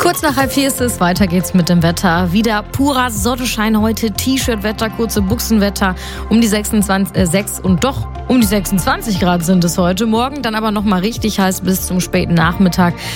Kurz nach 3:30 ist es, weiter geht's mit dem Wetter. Wieder purer Sonnenschein heute, T-Shirt-Wetter, kurze Buchsenwetter, um die 26 Grad sind es heute. Morgen dann aber nochmal richtig heiß bis zum späten Nachmittag.